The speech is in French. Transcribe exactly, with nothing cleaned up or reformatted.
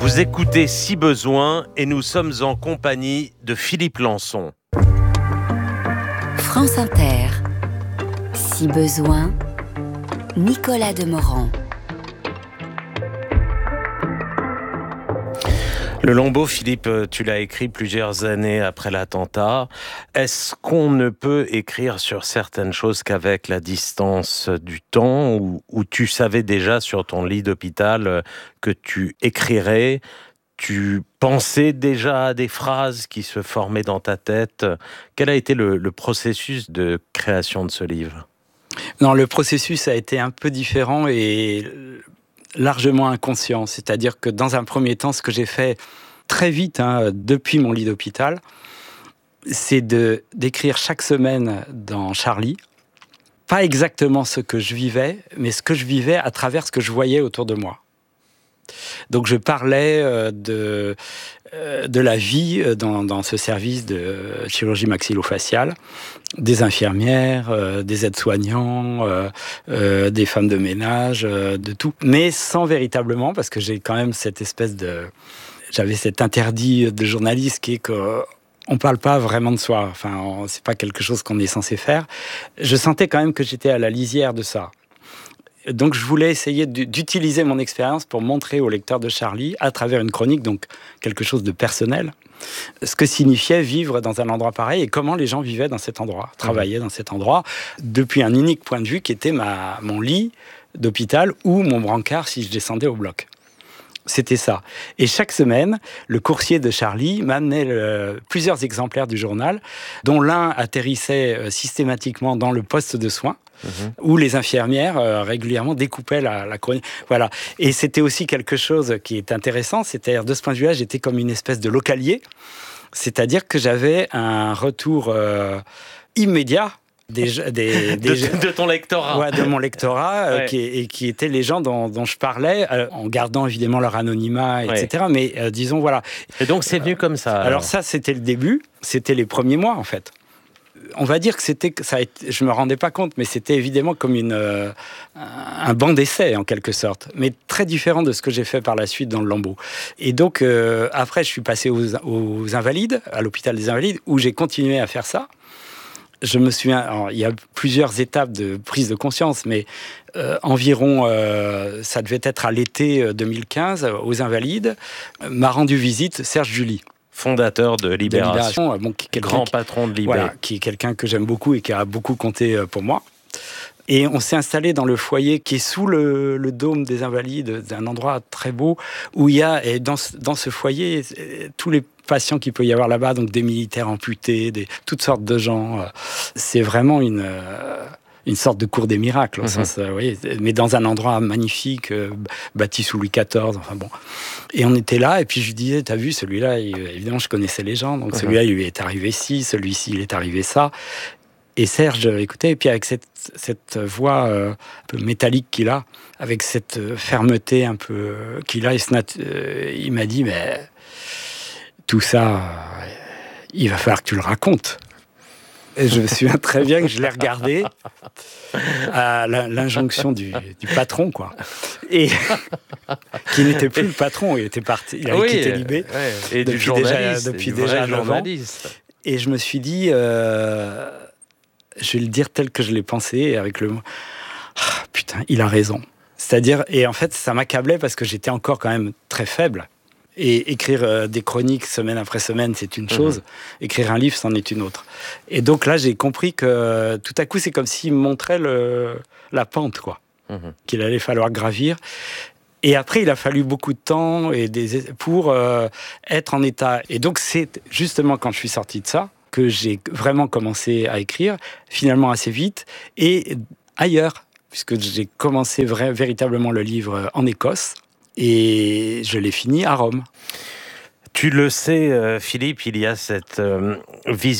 Vous écoutez Si besoin et nous sommes en compagnie de Philippe Lançon. France Inter. Si besoin, Nicolas Demorand. Le Lambeau, Philippe, tu l'as écrit plusieurs années après l'attentat. Est-ce qu'on ne peut écrire sur certaines choses qu'avec la distance du temps, ou, ou tu savais déjà sur ton lit d'hôpital que tu écrirais? Tu pensais déjà à des phrases qui se formaient dans ta tête? Quel a été le, le processus de création de ce livre? Non, le processus a été un peu différent et largement inconscient. C'est-à-dire que dans un premier temps, ce que j'ai fait très vite, hein, depuis mon lit d'hôpital, c'est de, d'écrire chaque semaine dans Charlie, pas exactement ce que je vivais, mais ce que je vivais à travers ce que je voyais autour de moi. Donc je parlais euh, de, euh, de la vie dans, dans ce service de chirurgie maxillofaciale, des infirmières, euh, des aides-soignants, euh, euh, des femmes de ménage, euh, de tout. Mais sans véritablement, parce que j'ai quand même cette espèce de... J'avais cet interdit de journaliste qui est qu'on ne parle pas vraiment de soi. Enfin, c'est pas quelque chose qu'on est censé faire. Je sentais quand même que j'étais à la lisière de ça. Donc, je voulais essayer d'utiliser mon expérience pour montrer aux lecteurs de Charlie, à travers une chronique, donc quelque chose de personnel, ce que signifiait vivre dans un endroit pareil et comment les gens vivaient dans cet endroit, travaillaient dans cet endroit, depuis un unique point de vue qui était ma, mon lit d'hôpital ou mon brancard si je descendais au bloc. C'était ça. Et chaque semaine, le coursier de Charlie m'amenait le, plusieurs exemplaires du journal, dont l'un atterrissait systématiquement dans le poste de soins, mmh. où les infirmières euh, régulièrement découpaient la, la chronique. Voilà. Et c'était aussi quelque chose qui est intéressant, c'est-à-dire de ce point de vue-là, j'étais comme une espèce de localier, c'est-à-dire que j'avais un retour euh, immédiat Des, des, des, de, de ton lectorat. Ouais, de mon lectorat, ouais. euh, qui, et qui étaient les gens dont, dont je parlais, euh, en gardant évidemment leur anonymat, et cetera. Ouais. Mais euh, disons, voilà. Et donc, c'est venu comme ça. Alors, alors ça, c'était le début, c'était les premiers mois, en fait. On va dire que c'était, ça a été, je me rendais pas compte, mais c'était évidemment comme une, euh, un banc d'essai, en quelque sorte. Mais très différent de ce que j'ai fait par la suite dans le Lambeau. Et donc, euh, après, je suis passé aux, aux Invalides, à l'hôpital des Invalides, où j'ai continué à faire ça. Je me souviens, alors, il y a plusieurs étapes de prise de conscience, mais euh, environ, euh, ça devait être à l'été deux mille quinze, aux Invalides, m'a rendu visite Serge July. Fondateur de Libération, de Libération bon, qui, grand patron de Libé. Voilà, qui est quelqu'un que j'aime beaucoup et qui a beaucoup compté pour moi. Et on s'est installé dans le foyer qui est sous le, le dôme des Invalides, d'un endroit très beau, où il y a, et dans, dans ce foyer, tous les patients qu'il peut y avoir là-bas, donc des militaires amputés, des, toutes sortes de gens. C'est vraiment une, une sorte de cour des miracles, au mmh. sens, vous voyez, mais dans un endroit magnifique, euh, bâti sous Louis quatorze, enfin bon. Et on était là, et puis je lui disais, t'as vu, celui-là, il, évidemment, je connaissais les gens, donc mmh. celui-là, il lui est arrivé ci, celui-ci, il est arrivé ça. Et Serge écoutait, et puis avec cette, cette voix euh, un peu métallique qu'il a, avec cette fermeté un peu qu'il a, il, euh, il m'a dit, mais tout ça, euh, il va falloir que tu le racontes. Et je me souviens très bien que je l'ai regardé à l'injonction du, du patron, quoi. Et qui n'était plus le patron, il était parti, il avait oui, quitté Libé ouais, et depuis du journaliste, déjà, depuis du déjà neuf ans. Et je me suis dit, euh, je vais le dire tel que je l'ai pensé, avec le mot, ah, putain, il a raison. C'est-à-dire, et en fait, ça m'accablait parce que j'étais encore quand même très faible. Et écrire euh, des chroniques semaine après semaine, c'est une chose. Mmh. Écrire un livre, c'en est une autre. Et donc là, j'ai compris que tout à coup, c'est comme s'il me montrait le, la pente, quoi, mmh. qu'il allait falloir gravir. Et après, il a fallu beaucoup de temps et des, pour euh, être en état. Et donc, c'est justement quand je suis sorti de ça que j'ai vraiment commencé à écrire, finalement assez vite, et ailleurs, puisque j'ai commencé vrai, véritablement le livre en Écosse, et je l'ai fini à Rome. Tu le sais, Philippe, il y a cette euh, vision